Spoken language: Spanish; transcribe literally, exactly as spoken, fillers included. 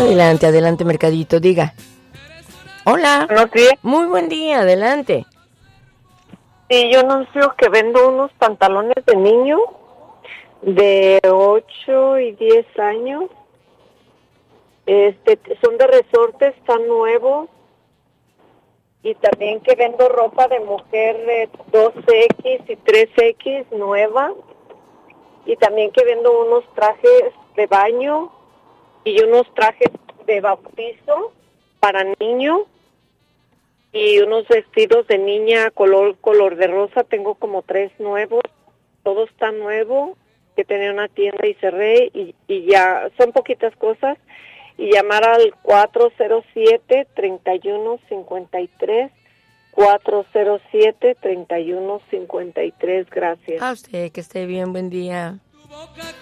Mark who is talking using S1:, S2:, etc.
S1: Adelante, adelante, Mercadito, diga. Hola.
S2: Buenos días.
S1: Muy buen día, adelante.
S2: Sí, yo anuncio que vendo unos pantalones de niño de ocho y diez años. Este, son de resorte, están nuevos. Y también que vendo ropa de mujer de dos equis y tres equis nueva. Y también que vendo unos trajes de baño y unos trajes de bautizo para niños. Y unos vestidos de niña color color de rosa, tengo como tres nuevos, todo está nuevo, que tenía una tienda y cerré, y, y ya, son poquitas cosas, y llamar al cuatro cero siete, tres uno cinco tres, cuatro cero siete, tres uno cinco tres, gracias.
S1: A usted, que esté bien, buen día.